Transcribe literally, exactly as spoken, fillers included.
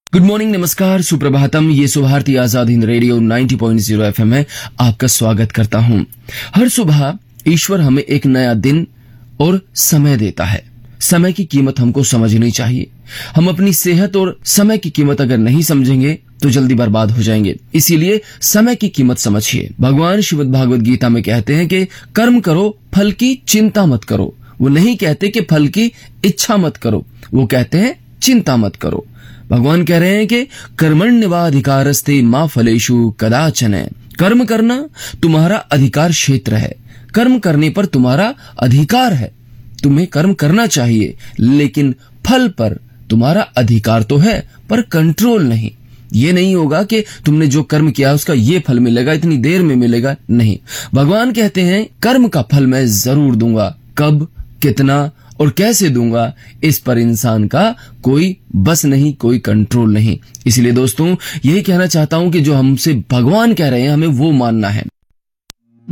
Good morning, नमस्कार, सुप्रभातम। ये Subharti Azad Hind radio नब्बे पॉइंट शून्य एफएम है। आपका स्वागत करता हूं। हर सुबह ईश्वर हमें एक नया दिन और समय देता है। समय की कीमत हमको समझनी चाहिए। हम अपनी सेहत और समय की कीमत अगर नहीं समझेंगे तो जल्दी बर्बाद हो जाएंगे। इसीलिए समय की कीमत समझिए। भगवान श्रीमद् भागवत गीता में कहते हैं कि कर्म करो, फल की चिंता मत करो। वो नहीं कहते कि फल की इच्छा मत करो, वो कहते हैं चिंता मत करो। भगवान कह रहे हैं कि कर्मण्येवाधिकारस्ते मा फलेषु कदाचन। कर्म करना तुम्हारा अधिकार क्षेत्र है। कर्म करने पर तुम्हारा अधिकार है। तुम्हें कर्म करना चाहिए, लेकिन फल पर तुम्हारा अधिकार तो है, पर कंट्रोल नहीं। ये नहीं होगा कि तुमने जो कर्म किया उसका ये फल मिलेगा, इतनी देर में मिलेगा। नहीं, भगवान कहते हैं कर्म का फल मैं जरूर दूंगा। कब, कितना और कैसे दूंगा, इस पर इंसान का कोई बस नहीं, कोई कंट्रोल नहीं। इसलिए दोस्तों, यही कहना चाहता हूं कि जो हमसे भगवान कह रहे हैं हमें वो मानना है।